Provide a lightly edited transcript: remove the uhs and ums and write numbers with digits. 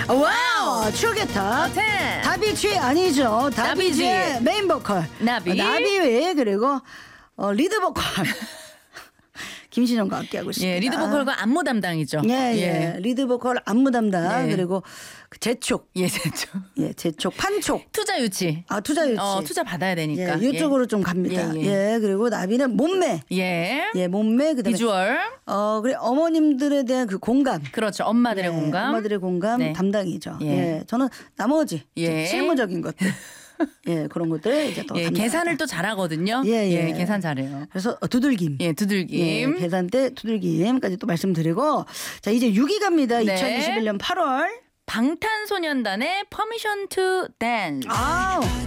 와우 추게타 텐. 다비쥐 아니죠. 다비쥐의 나비쥐. 메인 보컬 나비. 나비 그리고 리드 보컬 김신영과 함께하고 있습니다. 예, 리드 보컬과 안무 담당이죠. 예. 리드 보컬 안무 담당 예. 그리고 그 재촉 예, 제죠. 예 재촉 판촉 투자 유치. 투자 유치 투자 받아야 되니까. 예, 이쪽으로 좀 갑니다. 예, 그리고 나비는 몸매 예. 예 몸매 그다음에 비주얼. 그래 어머님들에 대한 그 공감 그렇죠. 엄마들의 공감. 엄마들의 공감 네. 담당이죠. 예. 예. 저는 나머지 예. 실무적인 것들 예 그런 것들 이제 또 예, 담당하다. 계산을 또 잘하거든요. 예. 계산 잘해요. 그래서 두들김 예, 두들김. 예, 계산 때 두들김까지 또 말씀드리고 자 이제 6위 갑니다. 네. 2021년 8월 방탄소년단의 Permission to Dance.